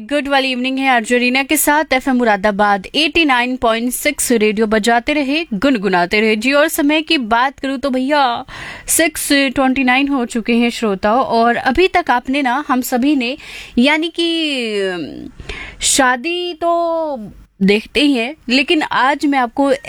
Good वाली evening है अर्जुरीना के साथ एफएम मुरादाबाद 89.6 रेडियो बजाते रहे गुनगुनाते रहे जी। और समय की बात करूं तो भैया 6:29 हो चुके हैं श्रोताओं, और अभी तक आपने ना हम सभी ने यानी कि शादी तो देखते ही हैं, लेकिन आज मैं आपको